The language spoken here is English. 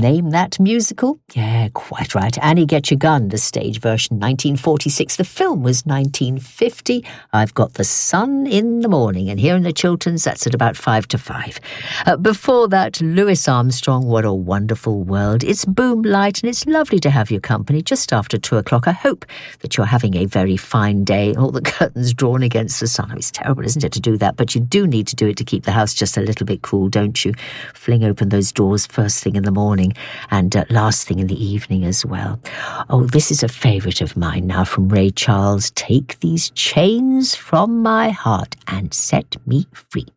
Name that musical? Yeah, quite right. Annie Get Your Gun, the stage version, 1946. The film was 1950. I've got The Sun in the Morning, and here in the Chilterns, that's at about 5 to 5. Before that, Louis Armstrong, What a Wonderful World. It's Boom Light, and it's lovely to have your company just after 2 o'clock. I hope that you're having a very fine day. All the curtains drawn against the sun. Oh, it's terrible, isn't it, to do that? But you do need to do it to keep the house just a little bit cool, don't you? Fling open those doors first thing in the morning and last thing in the evening as well. Oh, this is a favourite of mine now from Ray Charles. Take these chains from my heart and set me free.